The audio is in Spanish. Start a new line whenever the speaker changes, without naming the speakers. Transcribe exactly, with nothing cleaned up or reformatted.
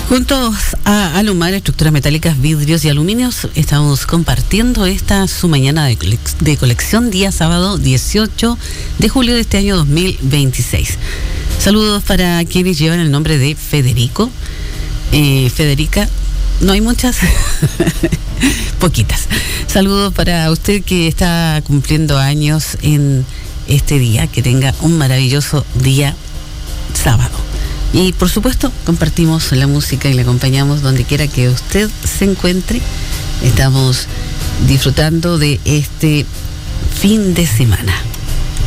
Juntos a Alumar, Estructuras Metálicas, Vidrios y Aluminios, estamos compartiendo esta su mañana de, colec de colección, día sábado dieciocho de julio de este año dos mil veintiséis. Saludos para quienes llevan el nombre de Federico, eh, Federica, no hay muchas, poquitas. Saludos para usted que está cumpliendo años en este día, que tenga un maravilloso día sábado. Y por supuesto compartimos la música y le acompañamos donde quiera que usted se encuentre. Estamos disfrutando de este fin de semana.